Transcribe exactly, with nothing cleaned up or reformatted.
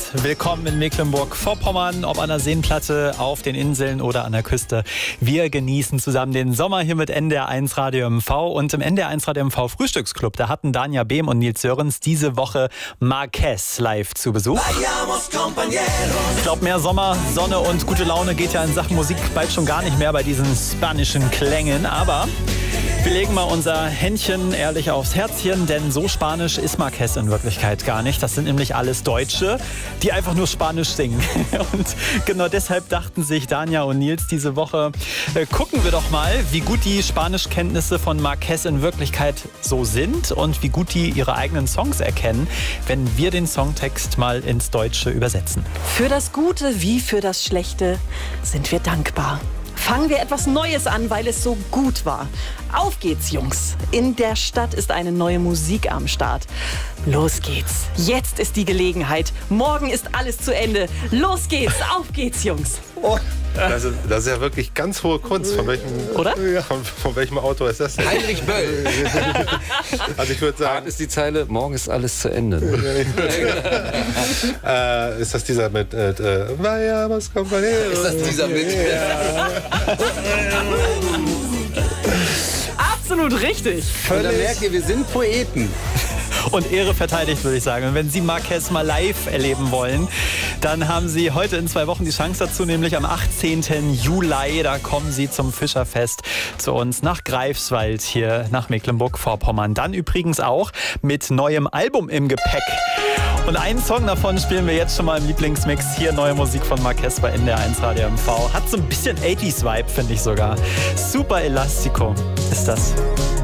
Willkommen in Mecklenburg-Vorpommern, ob an der Seenplatte, auf den Inseln oder an der Küste. Wir genießen zusammen den Sommer hier mit N D R eins Radio M V. Und im N D R eins Radio M V Frühstücksclub, da hatten Danja Behm und Nils Sörens diese Woche Marquez live zu Besuch. Ich glaube, mehr Sommer, Sonne und gute Laune geht ja in Sachen Musik bald schon gar nicht mehr bei diesen spanischen Klängen. Aber wir legen mal unser Händchen ehrlich aufs Herzchen, denn so spanisch ist Marquez in Wirklichkeit gar nicht. Das sind nämlich alles Deutsche, die einfach nur Spanisch singen. Und genau deshalb dachten sich Danja und Nils diese Woche, äh, gucken wir doch mal, wie gut die Spanischkenntnisse von Marquez in Wirklichkeit so sind und wie gut die ihre eigenen Songs erkennen, wenn wir den Songtext mal ins Deutsche übersetzen. Für das Gute wie für das Schlechte sind wir dankbar. Fangen wir etwas Neues an, weil es so gut war. Auf geht's, Jungs. In der Stadt ist eine neue Musik am Start. Los geht's. Jetzt ist die Gelegenheit. Morgen ist alles zu Ende. Los geht's. Auf geht's, Jungs. Oh, das, ist, das ist ja wirklich ganz hohe Kunst. Von welchem, Oder? Von, von welchem Autor ist das denn? Heinrich Böll. Also ich würde sagen... Hart ist die Zeile, morgen ist alles zu Ende. äh, ist das dieser mit... Äh, Vayamos, compañeros. Ist das dieser mit... Ja. Absolut richtig. Und da merkt ihr, wir sind Poeten. Und Ehre verteidigt, würde ich sagen. Und wenn Sie Marquez mal live erleben wollen, dann haben Sie heute in zwei Wochen die Chance dazu, nämlich am achtzehnten Juli. Da kommen Sie zum Fischerfest zu uns nach Greifswald hier nach Mecklenburg-Vorpommern. Dann übrigens auch mit neuem Album im Gepäck. Und einen Song davon spielen wir jetzt schon mal im Lieblingsmix. Hier neue Musik von Marquez bei N D R eins Radio M V. Hat so ein bisschen achtziger Vibe, finde ich sogar. Super Elastico ist das.